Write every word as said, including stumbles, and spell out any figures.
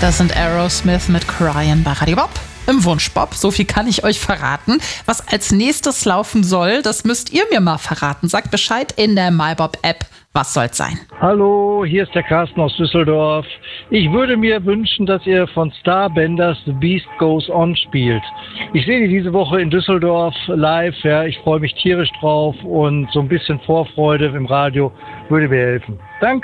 Das sind Aerosmith mit Cryin' bei Radio Bob. Im Wunschbob, so viel kann ich euch verraten. Was als nächstes laufen soll, das müsst ihr mir mal verraten. Sagt Bescheid in der MyBob-App. Was soll's sein? Hallo, hier ist der Carsten aus Düsseldorf. Ich würde mir wünschen, dass ihr von Starbenders The Beast Goes On spielt. Ich sehe die diese Woche in Düsseldorf live. Ja, ich freue mich tierisch drauf und so ein bisschen Vorfreude im Radio würde mir helfen. Danke.